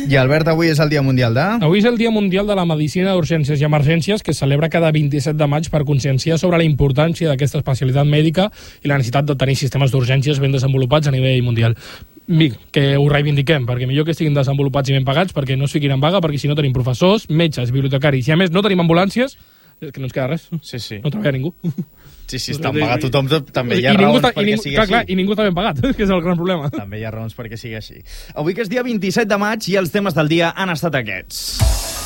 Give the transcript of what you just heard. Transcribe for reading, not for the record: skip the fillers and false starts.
I Albert, avui és el Dia Mundial de... Avui és el Dia Mundial de la Medicina d'Urgències i Emergències, que es celebra cada 27 de maig per conscienciar sobre la importància d'aquesta especialitat mèdica i la necessitat de tenir sistemes d'urgències ben desenvolupats a nivell mundial. Que ho reivindiquem, perquè millor que estiguin desenvolupats i ben pagats, perquè no es fiquin en vaga, perquè si no tenim professors, metges, bibliotecaris, i a més no tenim ambulàncies, que no ens queda res. Sí. No treballa ningú. Sí, està pagat tothom, també hi ha raons perquè sigui així. I ningú està ben pagat, que és el gran problema. També hi ha raons perquè sigui així. Avui que és dia 27 de maig i els temes del dia han estat aquests.